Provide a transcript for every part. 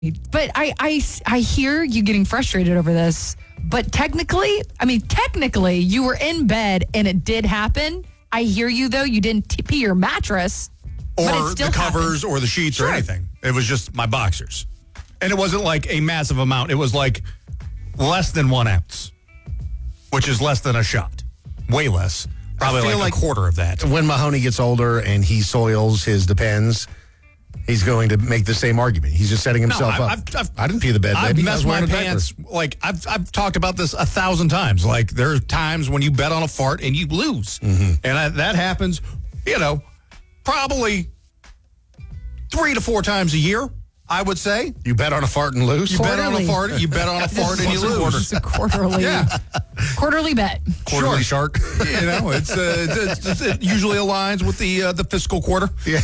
But I hear you getting frustrated over this. But technically, you were in bed and it did happen. I hear you, though. You didn't pee your mattress. Or the covers or the sheets or anything. It was just my boxers. And it wasn't like a massive amount. It was like less than 1 ounce, which is less than a shot. Way less. Probably like a quarter of that. When Mahoney gets older and he soils his Depends, he's going to make the same argument. He's just setting himself up. I didn't pee the bed, baby. I've messed my pants. Like, I've talked about this 1,000 times. Like, there are times when you bet on a fart and you lose. Mm-hmm. And that happens, probably 3 to 4 times a year, I would say. You bet on a fart and lose? You bet on a fart and you lose. It's a quarterly. Quarterly bet. Quarterly shark. It usually aligns with the fiscal quarter. Yeah.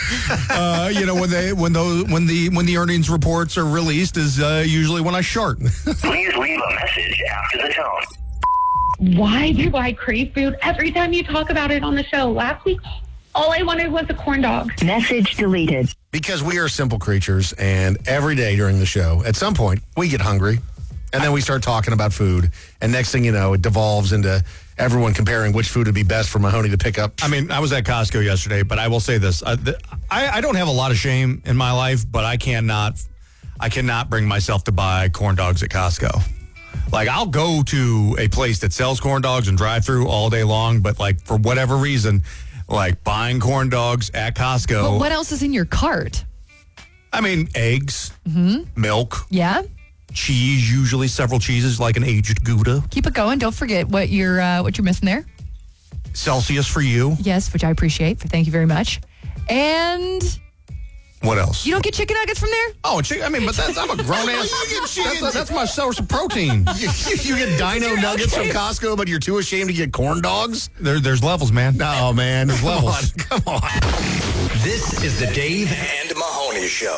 When the earnings reports are released is usually when I shart. Please leave a message after the tone. Why do I crave food every time you talk about it on the show? Last week, all I wanted was a corn dog. Message deleted. Because we are simple creatures, and every day during the show, at some point, we get hungry, and then we start talking about food, and next thing you know, it devolves into everyone comparing which food would be best for Mahoney to pick up. I was at Costco yesterday, but I will say this. I don't have a lot of shame in my life, but I cannot bring myself to buy corn dogs at Costco. Like, I'll go to a place that sells corn dogs and drive through all day long, but like for whatever reason, like buying corn dogs at Costco. But what else is in your cart? Eggs, milk. Yeah. Cheese, usually several cheeses, like an aged Gouda. Keep it going. Don't forget what you're missing there. Celsius for you. Yes, which I appreciate. Thank you very much. And what else? You don't get chicken nuggets from there? Oh, but I'm a grown ass. That's my source of protein. You get dino nuggets from Costco, but you're too ashamed to get corn dogs? There's levels, man. No, man. There's levels. Come on. This is the Dave and Mahoney Show.